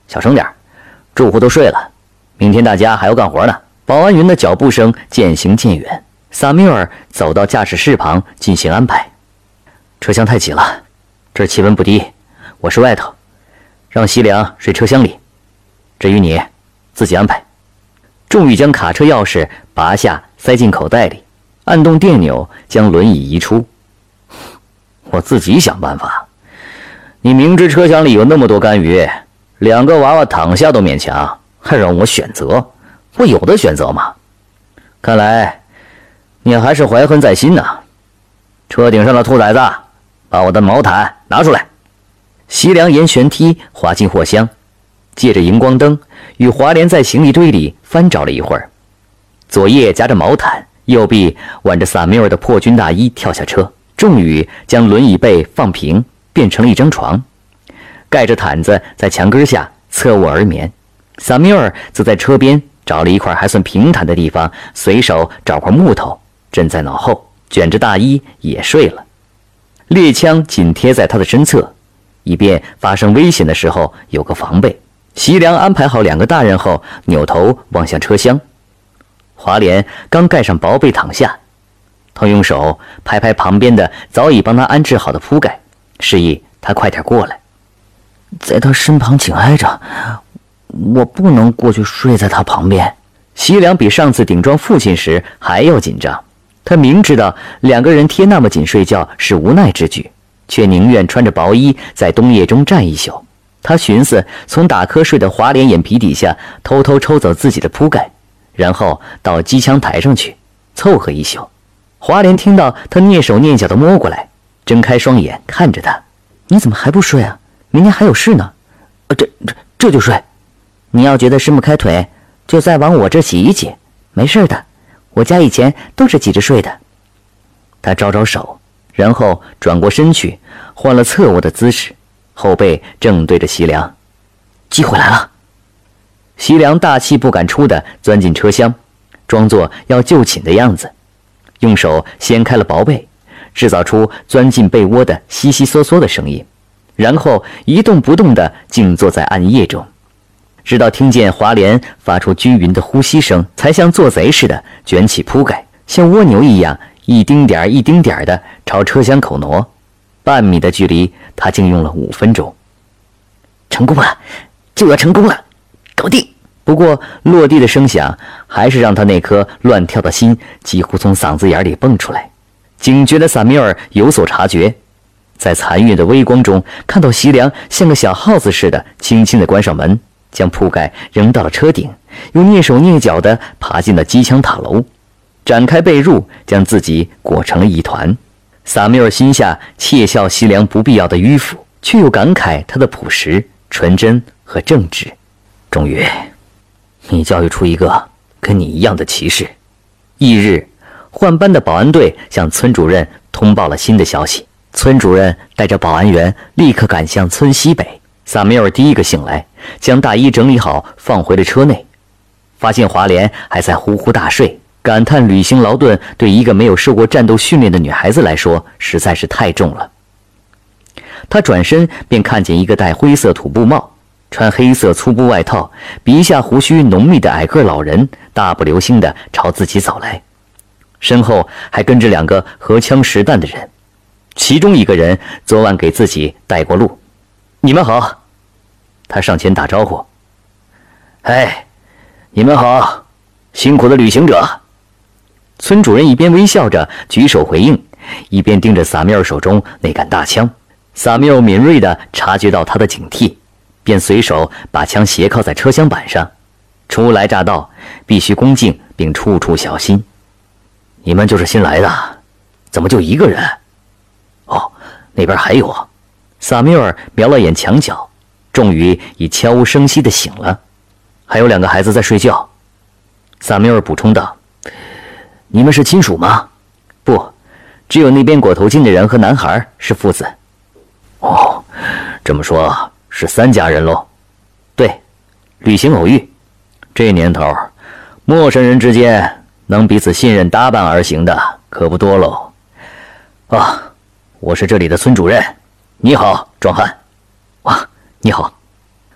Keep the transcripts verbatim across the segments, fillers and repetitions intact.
小声点，住户都睡了，明天大家还要干活呢。保安员的脚步声渐行渐远，萨缪尔走到驾驶室旁进行安排。车厢太挤了，这儿气温不低，我睡外头，让西凉睡车厢里，至于你，自己安排。终于将卡车钥匙拔下，塞进口袋里，按动电钮，将轮椅移出。我自己想办法。你明知车厢里有那么多干鱼，两个娃娃躺下都勉强，还让我选择，我有的选择吗？看来你还是怀恨在心呢。车顶上的兔崽子，把我的毛毯拿出来。西凉沿旋梯滑进货箱，借着荧光灯与华莲在行李堆里翻找了一会儿，左腋夹着毛毯，右臂挽着萨缪尔的破军大衣跳下车，终于将轮椅背放平，变成了一张床，盖着毯子在墙根下侧卧而眠。萨缪尔则在车边找了一块还算平坦的地方，随手找块木头枕在脑后，卷着大衣也睡了。猎枪紧贴在他的身侧，以便发生危险的时候有个防备。席良安排好两个大人后，扭头望向车厢。华莲刚盖上薄被躺下，他用手拍拍旁边的早已帮他安置好的铺盖，示意他快点过来。在他身旁紧挨着，我不能过去睡在他旁边。席良比上次顶撞父亲时还要紧张，他明知道两个人贴那么紧睡觉是无奈之举，却宁愿穿着薄衣在冬夜中站一宿。他寻思从打瞌睡的华莲眼皮底下偷偷抽走自己的铺盖，然后到机枪台上去凑合一宿。华莲听到他蹑手蹑脚地摸过来，睁开双眼看着他：“你怎么还不睡啊？明天还有事呢。”“呃，这这这就睡。你要觉得伸不开腿，就再往我这挤一挤，没事的。我家以前都是挤着睡的。”他招招手，然后转过身去，换了侧卧的姿势，后背正对着席良。“机会来了。”席良大气不敢出地钻进车厢，装作要就寝的样子，用手掀开了薄被，制造出钻进被窝的悉悉嗦嗦的声音，然后一动不动地静坐在暗夜中，直到听见华莲发出均匀的呼吸声，才像做贼似的卷起铺盖，像蜗牛一样一丁点一丁点地朝车厢口挪。半米的距离，他竟用了五分钟。成功了，就要成功了，搞定！不过落地的声响还是让他那颗乱跳的心几乎从嗓子眼里蹦出来。警觉的萨缪尔有所察觉，在残月的微光中看到席良像个小耗子似的轻轻地关上门，将铺盖扔到了车顶，又蹑手蹑脚地爬进了机枪塔楼，展开被褥将自己裹成了一团。萨缪尔心下窃笑席良不必要的迂腐，却又感慨他的朴实、纯真和正直。终于你教育出一个跟你一样的骑士。翌日，换班的保安队向村主任通报了新的消息，村主任带着保安员立刻赶向村西北。萨缪尔第一个醒来，将大衣整理好放回了车内，发现华莲还在呼呼大睡，感叹旅行劳顿对一个没有受过战斗训练的女孩子来说实在是太重了。他转身便看见一个戴灰色土布帽、穿黑色粗布外套、鼻下胡须浓密的矮个老人大步流星地朝自己走来，身后还跟着两个荷枪实弹的人，其中一个人昨晚给自己带过路。“你们好。”他上前打招呼。“哎，你们好，辛苦的旅行者。”村主任一边微笑着举手回应，一边盯着萨缪尔手中那杆大枪。萨缪尔敏锐地察觉到他的警惕，便随手把枪斜靠在车厢板上。初来乍到，必须恭敬并处处小心。“你们就是新来的，怎么就一个人？”“哦，那边还有。”萨缪尔瞄了眼墙角，终于已悄无声息地醒了。“还有两个孩子在睡觉。”萨缪尔补充道。“你们是亲属吗？”“不，只有那边裹头巾的人和男孩是父子。”“哦，这么说是三家人喽？”“对，旅行偶遇。这年头，陌生人之间能彼此信任搭伴而行的可不多喽。啊，我是这里的村主任。你好，壮汉。”“哇，你好。”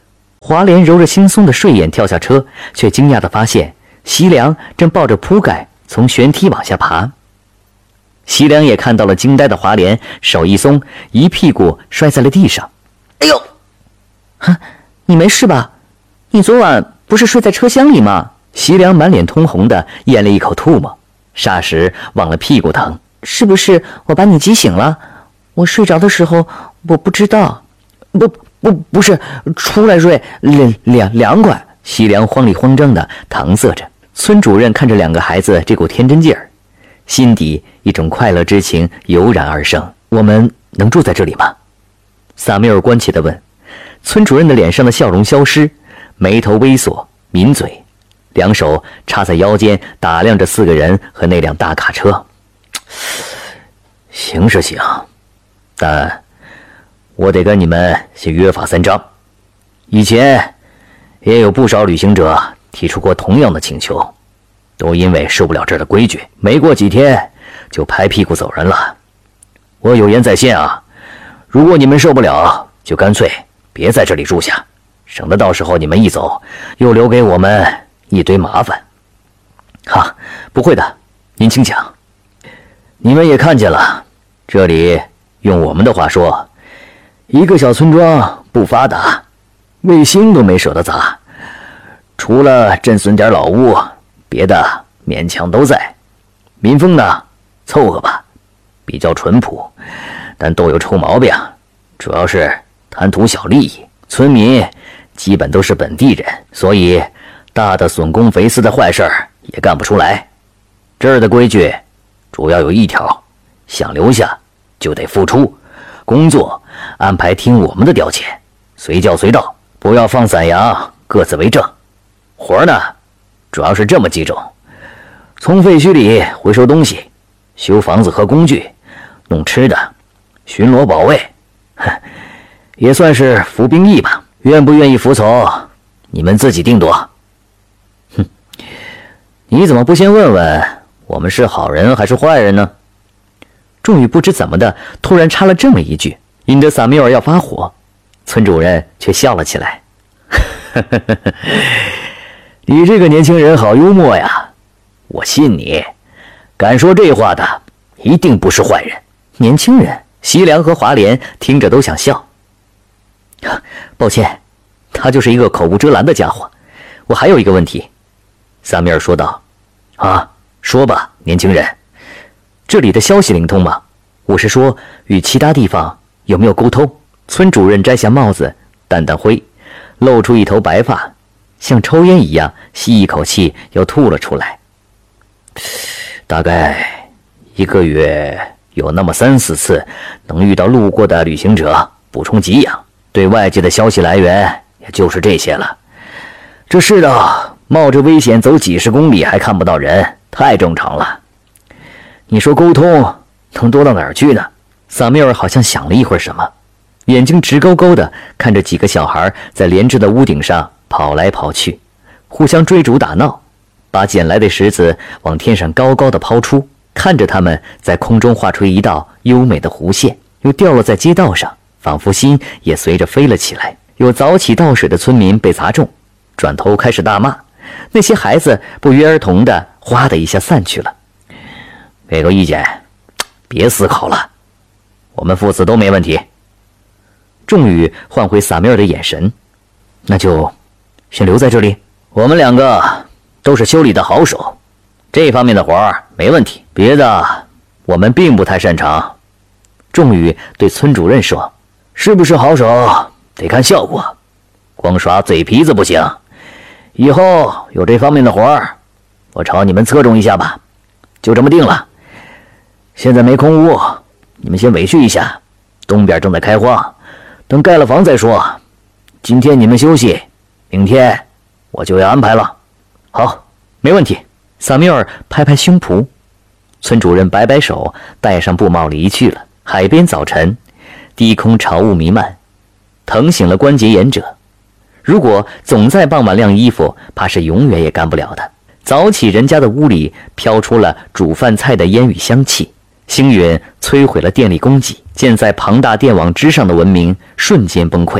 华莲揉着惺忪的睡眼跳下车，却惊讶地发现席良正抱着铺盖从悬梯往下爬。席良也看到了惊呆的华莲，手一松，一屁股摔在了地上。哎呦！哼，你没事吧？你昨晚不是睡在车厢里吗？席良满脸通红的咽了一口唾沫，霎时忘了屁股疼。是不是我把你激醒了？我睡着的时候我不知道。不不不是，出来睡凉凉凉快。席良慌里慌张的搪塞着。村主任看着两个孩子这股天真劲儿，心底一种快乐之情油然而生。我们能住在这里吗？萨缪尔关切地问。村主任的脸上的笑容消失，眉头微锁，抿嘴，两手插在腰间，打量着四个人和那辆大卡车。行是行，但我得跟你们先约法三章。以前也有不少旅行者提出过同样的请求，都因为受不了这儿的规矩，没过几天就拍屁股走人了。我有言在先啊，如果你们受不了，就干脆别在这里住下，省得到时候你们一走，又留给我们一堆麻烦。哈，不会的，您请讲。你们也看见了，这里用我们的话说，一个小村庄不发达，卫星都没舍得砸，除了震损点老屋，别的勉强都在。民风呢，凑合吧，比较淳朴，但都有臭毛病，主要是贪图小利益。村民基本都是本地人，所以大的损公肥私的坏事也干不出来。这儿的规矩主要有一条，想留下就得付出，工作安排听我们的调遣，随叫随到，不要放散羊，各自为政。活呢，主要是这么几种：从废墟里回收东西，修房子和工具，弄吃的，巡逻保卫，也算是服兵役吧。愿不愿意服从，你们自己定夺。哼，你怎么不先问问我们是好人还是坏人呢？仲宇不知怎么的，突然插了这么一句，引得萨缪尔要发火，村主任却笑了起来。你这个年轻人好幽默呀，我信你，敢说这话的一定不是坏人。年轻人，席良和华莲听着都想笑。抱歉，他就是一个口无遮拦的家伙。我还有一个问题，萨米尔说道。啊，说吧，年轻人。这里的消息灵通吗？我是说，与其他地方有没有沟通？村主任摘下帽子，淡淡灰，露出一头白发，像抽烟一样吸一口气，又吐了出来。大概一个月有那么三四次，能遇到路过的旅行者补充给养。对外界的消息来源也就是这些了。这世道，冒着危险走几十公里还看不到人，太正常了。你说沟通能多到哪儿去呢？萨缪尔好像想了一会儿什么，眼睛直勾勾地看着几个小孩在连着的屋顶上跑来跑去，互相追逐打闹，把捡来的石子往天上高高地抛出，看着他们在空中画出一道优美的弧线，又掉落在街道上，仿佛心也随着飞了起来。有早起倒水的村民被砸中，转头开始大骂，那些孩子不约而同的哗的一下散去了。给个意见，别思考了，我们父子都没问题。仲宇换回萨缪尔的眼神，那就先留在这里。我们两个都是修理的好手，这方面的活儿没问题，别的我们并不太擅长。仲宇对村主任说，是不是好手得看效果，光耍嘴皮子不行。以后有这方面的活儿，我朝你们侧重一下吧。就这么定了。现在没空屋，你们先委屈一下，东边正在开荒，等盖了房再说。今天你们休息，明天我就要安排了。好，没问题。萨缪尔拍拍胸脯，村主任摆摆手，戴上布帽离去了。海边早晨，低空潮雾弥漫，疼醒了关节炎者。如果总在傍晚晾衣服，怕是永远也干不了的。早起人家的屋里飘出了煮饭菜的烟与香气，星云摧毁了电力供给，建在庞大电网之上的文明瞬间崩溃。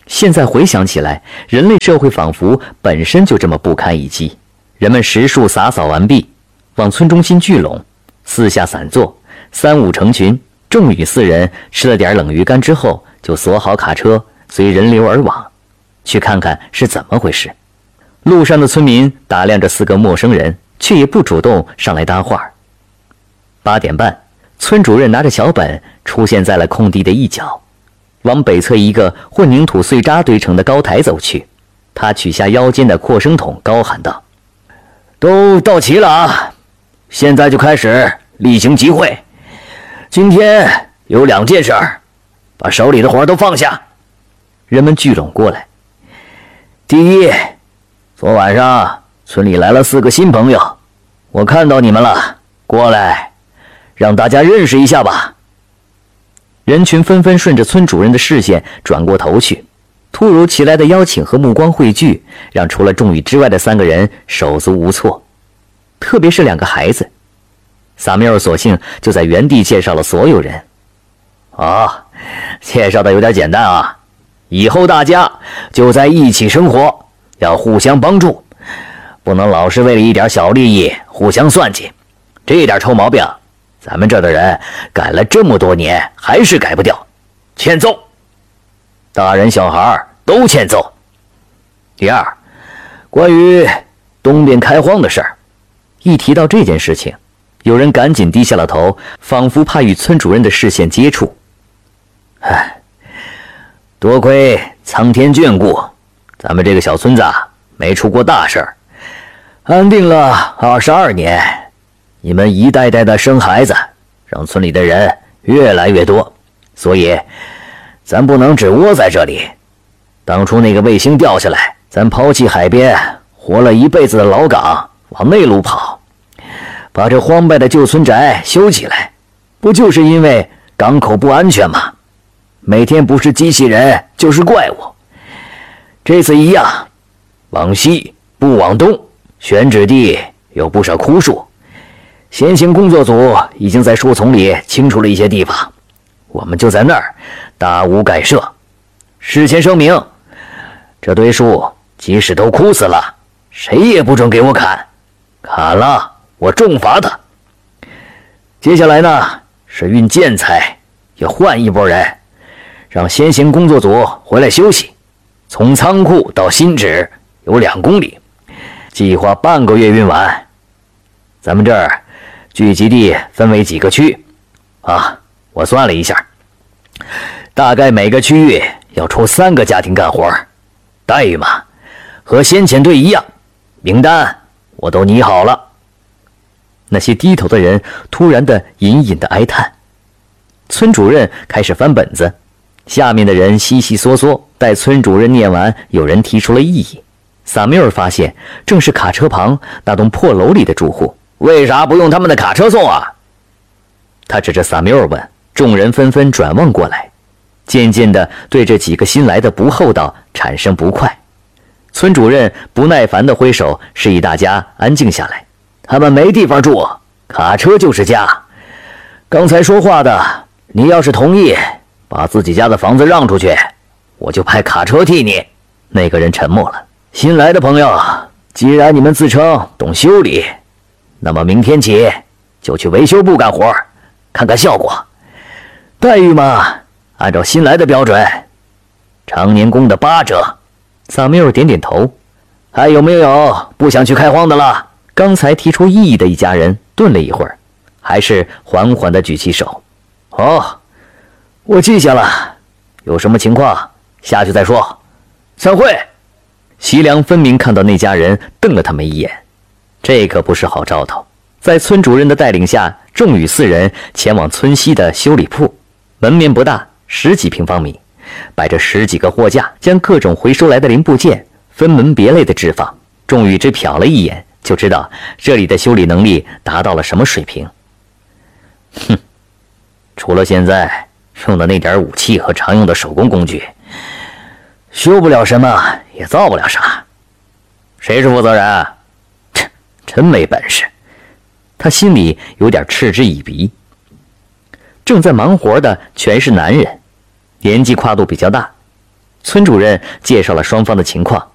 现在回想起来，人类社会仿佛本身就这么不堪一击。人们食数洒扫完毕，往村中心聚拢，四下散坐，三五成群。众羽四人吃了点冷鱼干之后，就锁好卡车，随人流而往，去看看是怎么回事。路上的村民打量着四个陌生人，却也不主动上来搭话。八点半，村主任拿着小本出现在了空地的一角，往北侧一个混凝土碎渣堆成的高台走去。他取下腰间的扩声筒，高喊道：“都到齐了啊！现在就开始例行集会。今天有两件事儿，把手里的活都放下。”人们聚拢过来。第一，昨晚上村里来了四个新朋友，我看到你们了，过来，让大家认识一下吧。人群纷纷顺着村主任的视线转过头去，突如其来的邀请和目光汇聚，让除了众羽之外的三个人手足无措，特别是两个孩子。萨缪尔索性就在原地介绍了所有人。哦，介绍的有点简单啊，以后大家就在一起生活，要互相帮助，不能老是为了一点小利益互相算计。这点臭毛病，咱们这的人改了这么多年还是改不掉，欠揍！大人小孩都欠揍。第二，关于东边开荒的事儿，一提到这件事情，有人赶紧低下了头，仿佛怕与村主任的视线接触。唉，多亏苍天眷顾，咱们这个小村子没出过大事儿，安定了二十二年。你们一代代的生孩子，让村里的人越来越多，所以咱不能只窝在这里。当初那个卫星掉下来，咱抛弃海边活了一辈子的老港，往内陆跑，把这荒败的旧村宅修起来，不就是因为港口不安全吗？每天不是机器人就是怪物。这次一样，往西不往东，选址地有不少枯树，先行工作组已经在树丛里清除了一些地方，我们就在那儿搭屋盖舍。事先声明，这堆树即使都枯死了，谁也不准给我砍，砍了我重罚他。接下来呢，是运建材，要换一拨人，让先行工作组回来休息。从仓库到新址有两公里，计划半个月运完。咱们这儿聚集地分为几个区啊？我算了一下，大概每个区域要出三个家庭干活，待遇嘛，和先遣队一样。名单我都拟好了。那些低头的人突然的隐隐的哀叹。村主任开始翻本子，下面的人悉悉嗦嗦。待村主任念完，有人提出了异议。萨缪尔发现，正是卡车旁那栋破楼里的住户。为啥不用他们的卡车送啊？他指着萨缪尔问。众人纷纷转望过来，渐渐地对这几个新来的不厚道产生不快。村主任不耐烦地挥手，示意大家安静下来。他们没地方住，卡车就是家。刚才说话的，你要是同意把自己家的房子让出去，我就派卡车替你。那个人沉默了。新来的朋友，既然你们自称懂修理，那么明天起就去维修部干活，看看效果。待遇嘛，按照新来的标准，常年工的八折。萨缪尔点点头。还有没有不想去开荒的了？刚才提出异议的一家人顿了一会儿，还是缓缓地举起手。哦，我记下了，有什么情况下去再说。散会。席良分明看到那家人瞪了他们一眼，这可不是好兆头。在村主任的带领下，众羽四人前往村西的修理铺。门面不大，十几平方米，摆着十几个货架，将各种回收来的零部件分门别类的置放。众羽只瞟了一眼，就知道这里的修理能力达到了什么水平。哼，除了现在用的那点武器和常用的手工工具，修不了什么，也造不了啥。谁是负责人？真没本事。他心里有点嗤之以鼻。正在忙活的全是男人，年纪跨度比较大， 村主任介绍了双方的情况。